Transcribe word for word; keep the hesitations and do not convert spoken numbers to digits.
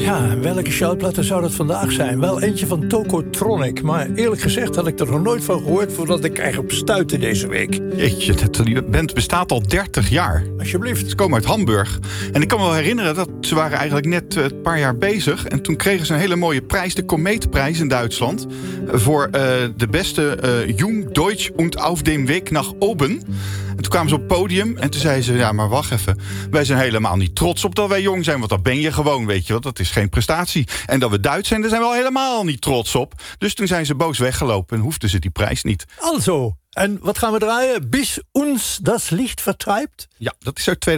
Ja, welke schallplatte zou dat vandaag zijn? Wel eentje van Tokotronic. Maar eerlijk gezegd had ik er nog nooit van gehoord voordat ik erop stuitte deze week. Jeetje, die band bestaat al dertig jaar. Alsjeblieft. Ze komen uit Hamburg. En ik kan me wel herinneren dat ze waren eigenlijk net een paar jaar bezig. En toen kregen ze een hele mooie prijs, de Komeetprijs in Duitsland. Voor uh, de beste uh, Jung, Deutsch und auf dem Weg nach oben. En toen kwamen ze op het podium en toen zeiden ze... ja, maar wacht even, wij zijn helemaal niet trots op dat wij jong zijn... want dat ben je gewoon, weet je wel, dat is geen prestatie. En dat we Duits zijn, daar zijn we al helemaal niet trots op. Dus toen zijn ze boos weggelopen en hoefden ze die prijs niet. Also, en wat gaan we draaien? Bis uns das Licht vertreibt? Ja, dat is uit tweeduizend